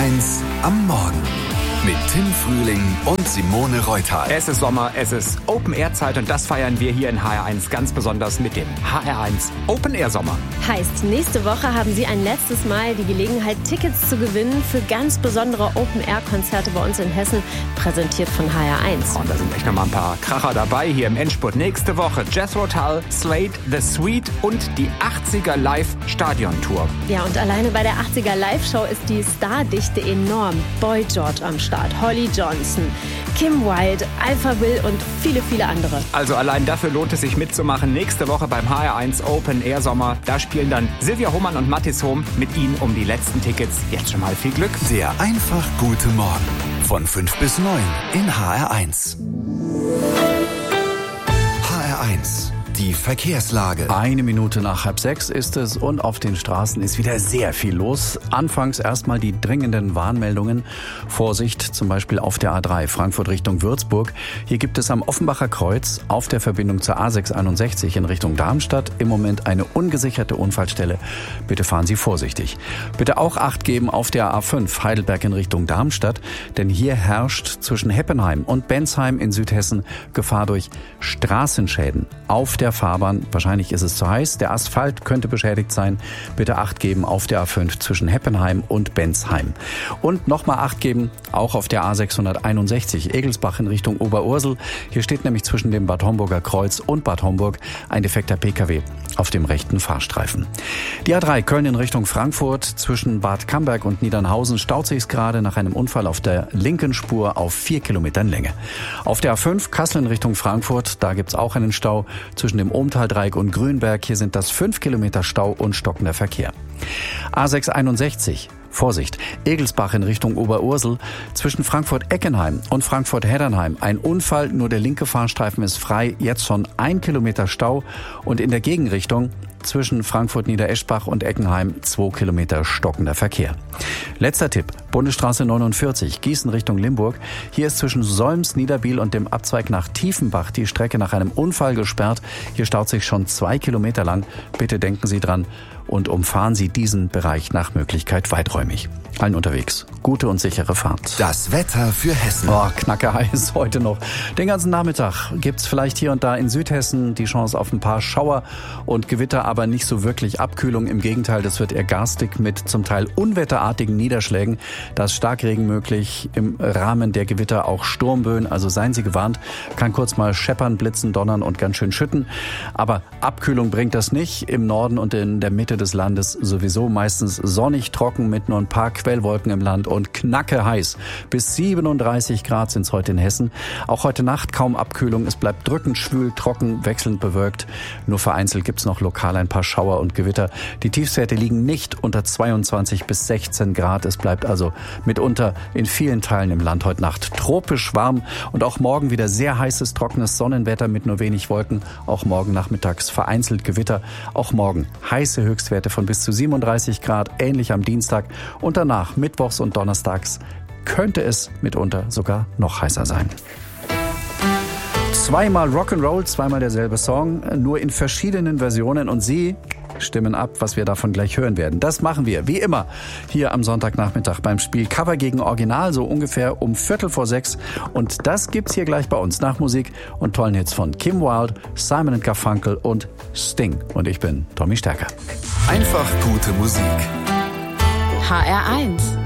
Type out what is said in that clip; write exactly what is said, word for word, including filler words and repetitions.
eins am Morgen mit Tim Frühling und Simone Reuter. Es ist Sommer, es ist Open-Air-Zeit und das feiern wir hier in H R eins ganz besonders mit dem H R eins Open-Air-Sommer. Heißt, nächste Woche haben Sie ein letztes Mal die Gelegenheit, Tickets zu gewinnen für ganz besondere Open-Air-Konzerte bei uns in Hessen, präsentiert von H R eins. Und da sind echt noch mal ein paar Kracher dabei hier im Endspurt. Nächste Woche Jethro Tull, Slade, The Sweet und die achtziger Live-Stadion-Tour. Ja, und alleine bei der achtziger Live-Show ist die Stardichte enorm. Boy George am Start, Holly Johnson, Kim Wilde, Alpha Will und viele, viele andere. Also allein dafür lohnt es sich mitzumachen. Nächste Woche beim H R eins Open Air Sommer. Da spielen dann Silvia Hohmann und Mathis Hohm mit Ihnen um die letzten Tickets. Jetzt schon mal viel Glück. Der einfach gute Morgen von fünf bis neun in H R eins. H R eins. Die Verkehrslage. Eine Minute nach halb sechs ist es und auf den Straßen ist wieder sehr viel los. Anfangs erstmal die dringenden Warnmeldungen. Vorsicht, zum Beispiel auf der A drei Frankfurt Richtung Würzburg. Hier gibt es am Offenbacher Kreuz auf der Verbindung zur A sechshunderteinundsechzig in Richtung Darmstadt im Moment eine ungesicherte Unfallstelle. Bitte fahren Sie vorsichtig. Bitte auch Acht geben auf der A fünf Heidelberg in Richtung Darmstadt, denn hier herrscht zwischen Heppenheim und Bensheim in Südhessen Gefahr durch Straßenschäden auf der Fahrbahn. Wahrscheinlich ist es zu heiß. Der Asphalt könnte beschädigt sein. Bitte Acht geben auf der A fünf zwischen Heppenheim und Bensheim. Und nochmal Acht geben, auch auf der A sechshunderteinundsechzig Egelsbach in Richtung Oberursel. Hier steht nämlich zwischen dem Bad Homburger Kreuz und Bad Homburg ein defekter P K W auf dem rechten Fahrstreifen. Die A drei Köln in Richtung Frankfurt zwischen Bad Camberg und Niedernhausen staut sich gerade nach einem Unfall auf der linken Spur auf vier Kilometern Länge. Auf der A fünf Kassel in Richtung Frankfurt, da gibt's auch einen Stau zwischen dem Ohmtaldreieck und Grünberg. Hier sind das fünf Kilometer Stau und stockender Verkehr. A sechshunderteinundsechzig. Vorsicht, Egelsbach in Richtung Oberursel, zwischen Frankfurt-Eckenheim und Frankfurt-Heddernheim. Ein Unfall, nur der linke Fahrstreifen ist frei, jetzt schon ein Kilometer Stau und in der Gegenrichtung zwischen Frankfurt-Niedereschbach und Eckenheim zwei Kilometer stockender Verkehr. Letzter Tipp, Bundesstraße neunundvierzig, Gießen Richtung Limburg. Hier ist zwischen Solms, Niederbiel und dem Abzweig nach Tiefenbach die Strecke nach einem Unfall gesperrt. Hier staut sich schon zwei Kilometer lang. Bitte denken Sie dran und umfahren Sie diesen Bereich nach Möglichkeit weiträumig. Allen unterwegs gute und sichere Fahrt. Das Wetter für Hessen. Oh, knacke heiß heute noch. Den ganzen Nachmittag gibt's vielleicht hier und da in Südhessen die Chance auf ein paar Schauer und Gewitter, aber nicht so wirklich Abkühlung. Im Gegenteil, das wird eher garstig mit zum Teil unwetterartigen Niederschlägen. Da ist Starkregen möglich, im Rahmen der Gewitter auch Sturmböen. Also seien Sie gewarnt, kann kurz mal scheppern, blitzen, donnern und ganz schön schütten. Aber Abkühlung bringt das nicht. Im Norden und in der Mitte des Landes sowieso meistens sonnig, trocken mit nur ein paar Quellwolken im Land und knacke heiß. Bis siebenunddreißig Grad sind es heute in Hessen. Auch heute Nacht kaum Abkühlung. Es bleibt drückend schwül, trocken, wechselnd bewölkt. Nur vereinzelt gibt es noch lokal ein paar Schauer und Gewitter. Die Tiefstwerte liegen nicht unter zweiundzwanzig bis sechzehn Grad. Es bleibt also mitunter in vielen Teilen im Land heute Nacht tropisch warm. Und auch morgen wieder sehr heißes, trockenes Sonnenwetter mit nur wenig Wolken. Auch morgen nachmittags vereinzelt Gewitter. Auch morgen heiße Höchstwerte von bis zu siebenunddreißig Grad, ähnlich am Dienstag. Und danach, mittwochs und donnerstags, könnte es mitunter sogar noch heißer sein. Zweimal Rock'n'Roll, zweimal derselbe Song, nur in verschiedenen Versionen und Sie stimmen ab, was wir davon gleich hören werden. Das machen wir, wie immer, hier am Sonntagnachmittag beim Spiel Cover gegen Original, so ungefähr um Viertel vor sechs. Und das gibt's hier gleich bei uns nach Musik und tollen Hits von Kim Wilde, Simon and Garfunkel und Sting. Und ich bin Tommy Stärker. Einfach gute Musik. H R eins